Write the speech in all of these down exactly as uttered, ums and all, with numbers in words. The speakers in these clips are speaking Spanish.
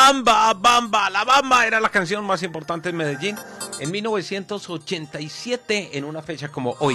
Bamba, Bamba, la Bamba era la canción más importante en Medellín en mil novecientos ochenta y siete, en una fecha como hoy.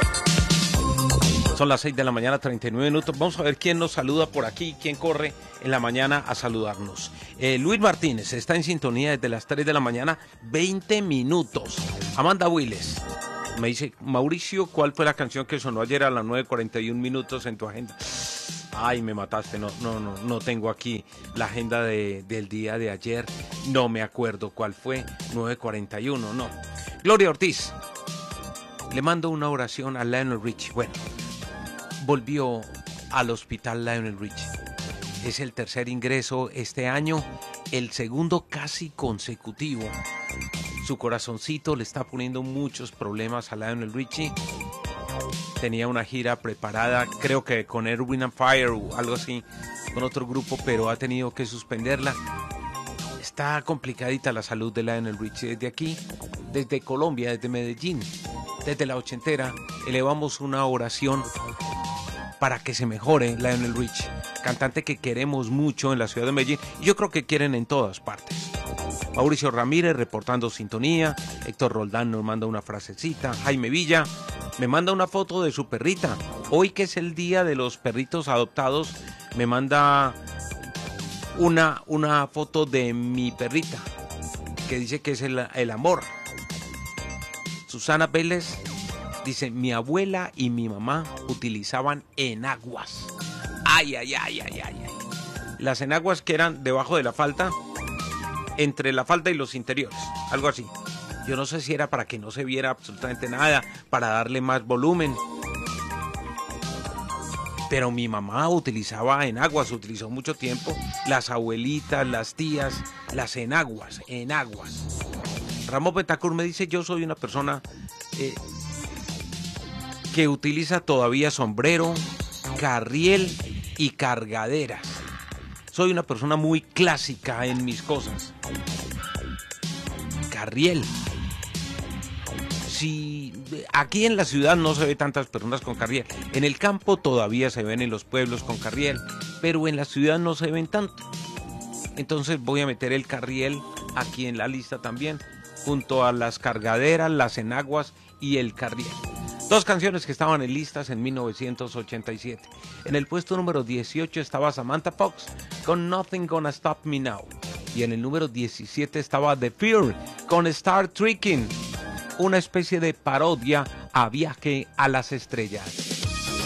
Son las seis de la mañana, treinta y nueve minutos. Vamos a ver quién nos saluda por aquí, quién corre en la mañana a saludarnos. Eh, Luis Martínez está en sintonía desde las tres de la mañana, veinte minutos. Amanda Willes me dice, Mauricio, ¿cuál fue la canción que sonó ayer a las nueve cuarenta y uno minutos en tu agenda? Ay, me mataste, no, no, no, no tengo aquí la agenda de, del día de ayer. No me acuerdo cuál fue, nueve cuarenta y uno, no. Gloria Ortiz, le mando una oración a Lionel Richie. Bueno, volvió al hospital Lionel Richie. Es el tercer ingreso este año, el segundo casi consecutivo. Su corazoncito le está poniendo muchos problemas a Lionel Richie. Tenía una gira preparada, creo que con Erwin and Fire o algo así, con otro grupo, pero ha tenido que suspenderla. Está complicadita la salud de Lionel Richie. Desde aquí, desde Colombia, desde Medellín, desde la ochentera, elevamos una oración para que se mejore Lionel Richie, cantante que queremos mucho en la ciudad de Medellín y yo creo que quieren en todas partes. Mauricio Ramírez reportando sintonía, Héctor Roldán nos manda una frasecita, Jaime Villa me manda una foto de su perrita. Hoy que es el día de los perritos adoptados, me manda una, una foto de mi perrita, que dice que es el, el amor. Susana Vélez dice, mi abuela y mi mamá utilizaban enaguas. Ay, ay, ay, ay, ay, ay. Las enaguas que eran debajo de la falda, entre la falda y los interiores, algo así. Yo no sé si era para que no se viera absolutamente nada, para darle más volumen. Pero mi mamá utilizaba enaguas, utilizó mucho tiempo. Las abuelitas, las tías, las enaguas, enaguas. Ramón Betacur me dice, yo soy una persona eh, que utiliza todavía sombrero, carriel y cargaderas. Soy una persona muy clásica en mis cosas. Carriel. Si aquí en la ciudad no se ve tantas personas con carriel, en el campo todavía se ven en los pueblos con carriel, pero en la ciudad no se ven tanto. Entonces voy a meter el carriel aquí en la lista también, junto a las cargaderas, las enaguas y el carriel. Dos canciones que estaban en listas en mil novecientos ochenta y siete. En el puesto número dieciocho estaba Samantha Fox con Nothing Gonna Stop Me Now. Y en el número diecisiete estaba The Fear con Star Trekking, una especie de parodia a Viaje a las Estrellas.